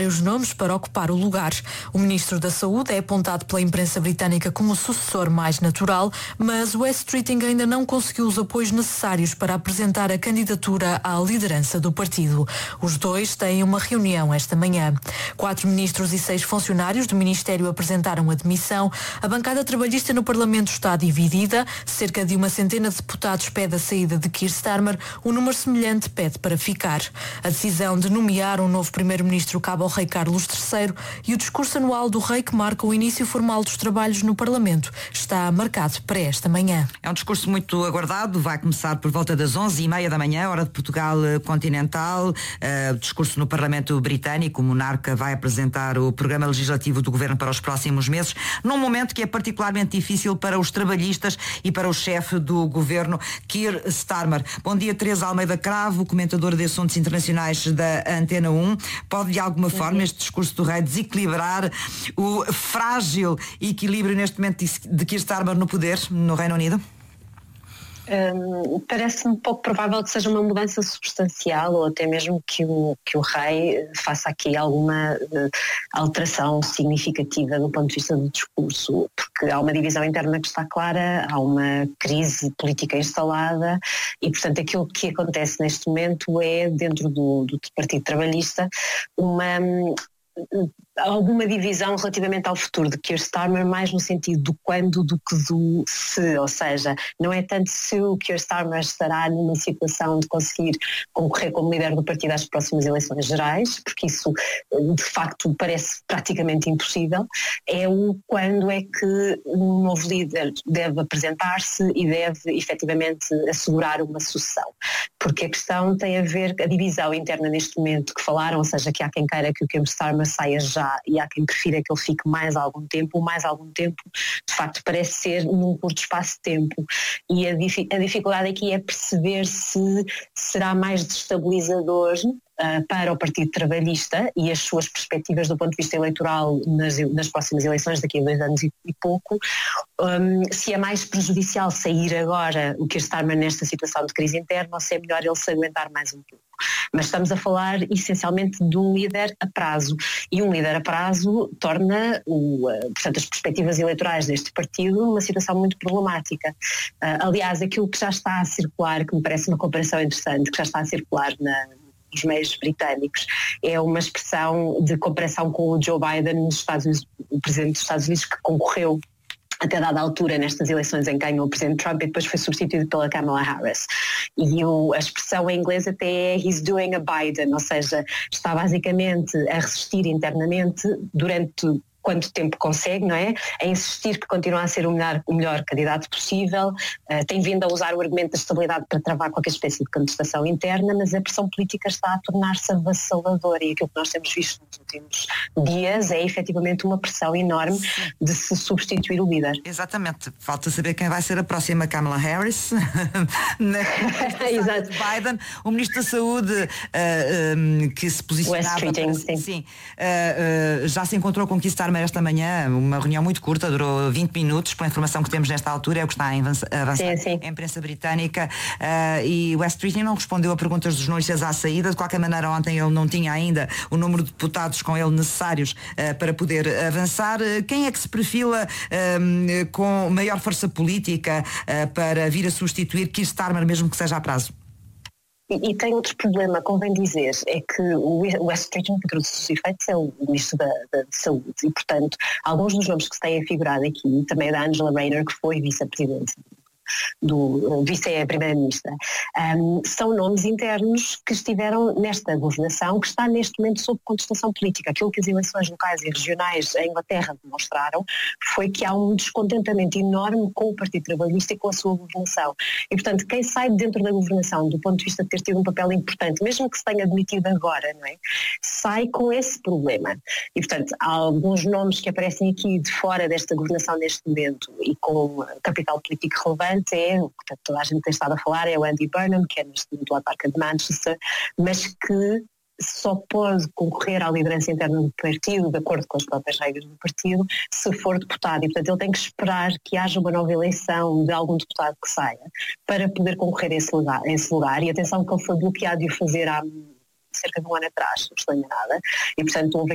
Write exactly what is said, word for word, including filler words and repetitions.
vários nomes para ocupar o lugar. O Ministro da Saúde é apontado pela imprensa britânica como o sucessor mais natural, mas Wes Streeting ainda não conseguiu os apoios necessários para apresentar a candidatura à liderança do partido. Os dois têm uma reunião esta manhã. Quatro ministros e seis funcionários do Ministério apresentaram a demissão. A bancada trabalhista no Parlamento está dividida. Cerca de uma centena de deputados pede a saída de Keir Starmer. Um número semelhante pede para ficar. A decisão de nomear um novo primeiro-ministro cabe ao rei Carlos terceiro e o discurso anual do rei, que marca o início formal dos trabalhos no Parlamento, está marcado para esta manhã. É um discurso muito aguardado, vai começar por volta das onze e meia da manhã, hora de Portugal continental. Uh, o discurso no Parlamento Britânico. O monarca vai apresentar o programa legislativo do governo para os próximos meses, num momento que é particularmente difícil para os trabalhistas e para o chefe do governo, Keir Starmer. Bom dia, Teresa Almeida Cravo, comentadora de assuntos internacionais da Antena um. Pode de alguma forma este discurso do rei desequilibrar o frágil equilíbrio neste momento de Keir Starmer no poder no Reino Unido? Um, parece-me pouco provável que seja uma mudança substancial, ou até mesmo que o, que o rei faça aqui alguma uh, alteração significativa do ponto de vista do discurso, porque há uma divisão interna que está clara, há uma crise política instalada e, portanto, aquilo que acontece neste momento é, dentro do, do Partido Trabalhista, uma... Um, alguma divisão relativamente ao futuro de Keir Starmer, mais no sentido do quando do que do se, ou seja, não é tanto se o Keir Starmer estará numa situação de conseguir concorrer como líder do partido às próximas eleições gerais, porque isso de facto parece praticamente impossível, é o quando é que um novo líder deve apresentar-se e deve efetivamente assegurar uma sucessão, porque a questão tem a ver, a divisão interna neste momento que falaram, ou seja, que há quem queira que o Keir Starmer saia já e há quem prefira que ele fique mais algum tempo. O mais algum tempo, de facto, parece ser num curto espaço de tempo. E a, dif- a dificuldade aqui é perceber se será mais destabilizador uh, para o Partido Trabalhista e as suas perspectivas do ponto de vista eleitoral nas, nas próximas eleições, daqui a dois anos e, e pouco, um, se é mais prejudicial sair agora o Keir Starmer nesta situação de crise interna ou se é melhor ele se aguentar mais um pouco. Mas estamos a falar essencialmente de um líder a prazo, e um líder a prazo torna o, portanto, as perspectivas eleitorais deste partido uma situação muito problemática. Uh, aliás, aquilo que já está a circular, que me parece uma comparação interessante, que já está a circular na nos meios britânicos, é uma expressão de comparação com o Joe Biden nos Estados Unidos, o presidente dos Estados Unidos, que concorreu até dada altura nestas eleições em que ganhou o presidente Trump e depois foi substituído pela Kamala Harris. E o, a expressão em inglês até é "he's doing a Biden", ou seja, está basicamente a resistir internamente durante quanto tempo consegue, não é? A insistir que continua a ser o melhor, o melhor candidato possível, uh, tem vindo a usar o argumento da estabilidade para travar qualquer espécie de contestação interna, mas a pressão política está a tornar-se avassaladora e aquilo que nós temos visto nos últimos dias é efetivamente uma pressão enorme de se substituir o líder. Exatamente. Falta saber quem vai ser a próxima Kamala Harris. Exato. Biden, o Ministro da Saúde uh, um, que se posicionava Streeting, para, sim. sim, uh, uh, já se encontrou com Keir Starmer esta manhã, uma reunião muito curta, durou vinte minutos, pela informação que temos nesta altura, é o que está a avançar sim, sim. a imprensa britânica, uh, e o Wes Streeting não respondeu a perguntas dos jornalistas à saída. De qualquer maneira, ontem ele não tinha ainda o número de deputados com ele necessários uh, para poder avançar. Quem é que se perfila uh, com maior força política uh, para vir a substituir Keir Starmer, mesmo que seja a prazo? E, e tem outro problema, convém dizer, é que o Wes Streeting, para todos os efeitos, é o Ministro da, da de Saúde e, portanto, alguns dos nomes que se têm figurado aqui, também é da Angela Rayner, que foi vice-presidente do vice-primeira-ministra, um, são nomes internos que estiveram nesta governação, que está neste momento sob contestação política. Aquilo que as eleições locais e regionais em Inglaterra demonstraram foi que há um descontentamento enorme com o Partido Trabalhista e com a sua governação. E, portanto, quem sai dentro da governação, do ponto de vista de ter tido um papel importante, mesmo que se tenha admitido agora, não é? Sai com esse problema. E, portanto, há alguns nomes que aparecem aqui de fora desta governação neste momento e com capital político relevante, é, o que toda a gente tem estado a falar, é o Andy Burnham, que é neste momento o autarca de Manchester, mas que só pode concorrer à liderança interna do partido, de acordo com as próprias regras do partido, se for deputado. E, portanto, ele tem que esperar que haja uma nova eleição de algum deputado que saia para poder concorrer a esse lugar. A esse lugar. E atenção que ele foi bloqueado de o fazer há cerca de um ano atrás, não estou enganada, e, portanto, houve